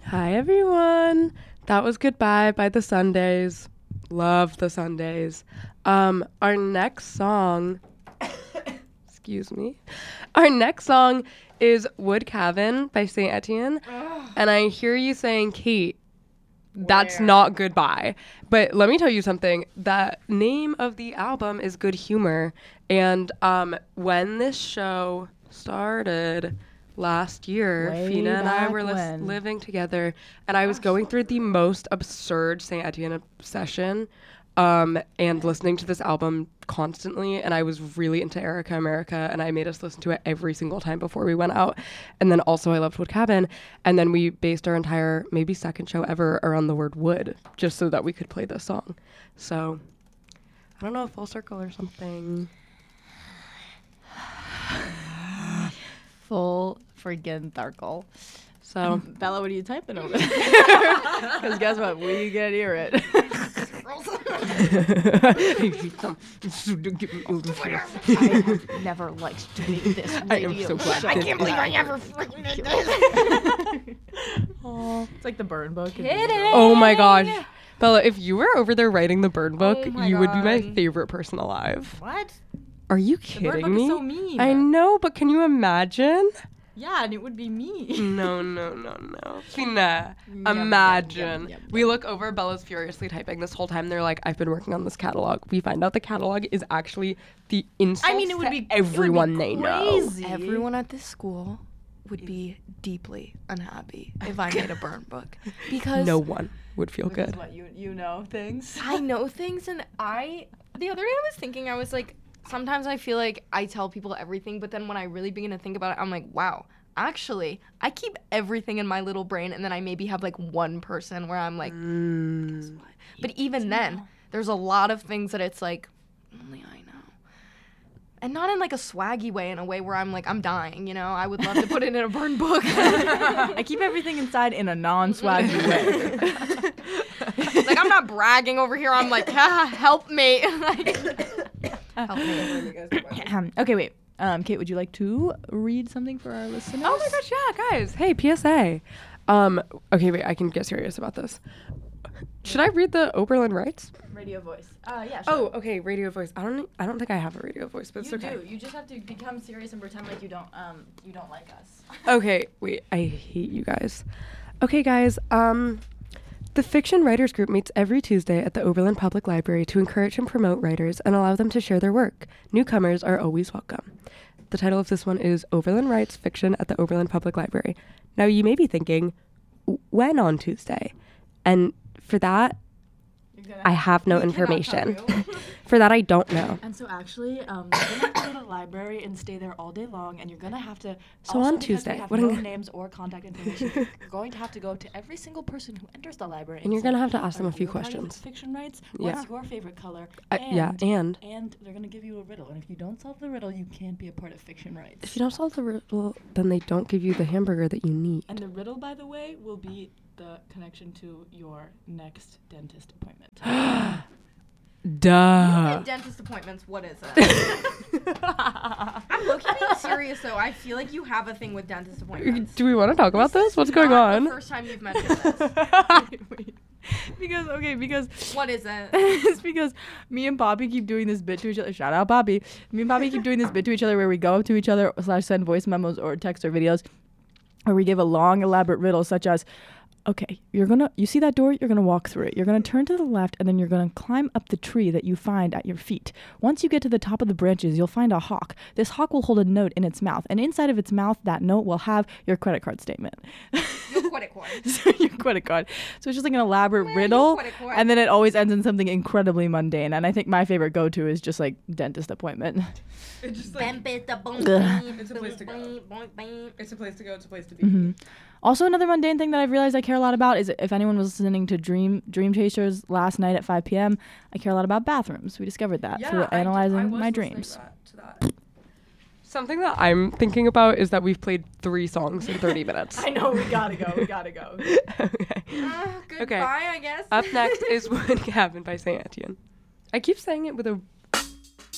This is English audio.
Hi, everyone. That was Goodbye by the Sundays. Love the Sundays. Our next song, excuse me. Our next song is Wood Cabin by St. Etienne. And I hear you saying, Kate, that's not Goodbye. But let me tell you something. The name of the album is Good Humor. And when this show started last year, Fina and I were living together, and I was going through the most absurd St. Etienne obsession and listening to this album constantly, and I was really into Erica America, and I made us listen to it every single time before we went out. And then also I loved Wood Cabin, and then we based our entire maybe second show ever around the word wood, just so that we could play this song. So I don't know, full circle or something. Full friggin' circle. So Bella, what are you typing over there? Because guess what? We can hear it. I never liked to make this radio. I am so glad. I can't believe I ever freaking did this. It's like the burn book. Oh my gosh. Bella, if you were over there writing the burn book, Oh my you would be my God. favorite person alive. What? Are you The burn kidding book me? is so mean. I know, but can you imagine? Yeah, and it would be me. No. Fina, imagine. Yep. We look over, Bella's furiously typing this whole time. They're like, I've been working on this catalog. We find out the catalog is actually the insults it would to be everyone they know. crazy. Everyone at this school would be deeply unhappy if I made a burn book. Because No one would feel good. What you know things. I know things, and the other day I was thinking, I was like, sometimes I feel like I tell people everything, but then when I really begin to think about it, I'm like, wow, actually, I keep everything in my little brain, and then I maybe have like one person where I'm like, guess what? But even then, there's a lot of things that it's like, only I know. And not in like a swaggy way, in a way where I'm like, I'm dying, you know? I would love to put it in a burn book. I keep everything inside in a non-swaggy way. Like, I'm not bragging over here. I'm like, help me. Like, help me. Okay, wait. Kate, would you like to read something for our listeners? Oh my gosh, yeah, guys. Hey, PSA. Okay, wait, I can get serious about this. Should I read the Oberlin rights? Radio voice. Yeah, sure. Oh, okay, radio voice. I don't think I have a radio voice, but it's You okay. do. You just have to become serious and pretend like you don't like us. Okay, wait, I hate you guys. Okay, guys, the Fiction Writers Group meets every Tuesday at the Oberlin Public Library to encourage and promote writers and allow them to share their work. Newcomers are always welcome. The title of this one is Oberlin Writes Fiction at the Oberlin Public Library. Now, you may be thinking, when on Tuesday? And for that, I have no information. For that, I don't know. And so actually, you're gonna have to go to the library and stay there all day long, and you're gonna have to. So also on because Tuesday, we have what no I'm- names or contact information. You're going to have to go to every single person who enters the library, And you're say, gonna have to ask them "Are a few you part of questions." Fiction rights. Yeah. What's your favorite color? Yeah, and And they're gonna give you a riddle, and if you don't solve the riddle, you can't be a part of Fiction rights. if you don't solve the riddle, then they don't give you the hamburger that you need. And the riddle, by the way, will be the connection to your next dentist appointment. Duh. Dentist appointments, what is it? I'm low-key being serious, though. I feel like you have a thing with dentist appointments. Do we want to talk about this? What's going Not on? the first time you've mentioned this. Wait. Because What is it? it's because me and Poppy keep doing this bit to each other. Shout out Poppy. Me and Poppy keep doing this bit to each other where we go up to each other / send voice memos or text or videos where we give a long elaborate riddle such as, okay, you see that door? You're going to walk through it. You're going to turn to the left, and then you're going to climb up the tree that you find at your feet. Once you get to the top of the branches, you'll find a hawk. This hawk will hold a note in its mouth, and inside of its mouth, that note will have your credit card statement. Your credit card. So your credit card. So it's just like an elaborate Where riddle, your credit card? and then it always ends in something incredibly mundane. And I think my favorite go-to is just like dentist appointment. It's just It's It's a place to go. It's a place to go. It's a place to be. Mm-hmm. Also, another mundane thing that I've realized I care a lot about is if anyone was listening to Dream Chasers last night at 5 p.m., I care a lot about bathrooms. We discovered that through analyzing my dreams. Something that I'm thinking about is that we've played 3 songs in 30 minutes. I know, we gotta go. Okay. Goodbye, I guess. Up next is Wood Cabin by St. Etienne. I keep saying it with a